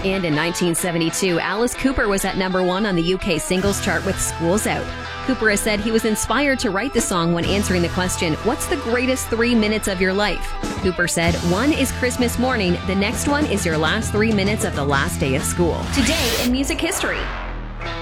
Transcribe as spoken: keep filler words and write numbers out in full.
And in nineteen seventy-two, Alice Cooper was at number one on the U K singles chart with School's Out. Cooper has said he was inspired to write the song when answering the question, "What's the greatest three minutes of your life?" Cooper said, "One is Christmas morning, the next one is your last three minutes of the last day of school." Today in music history.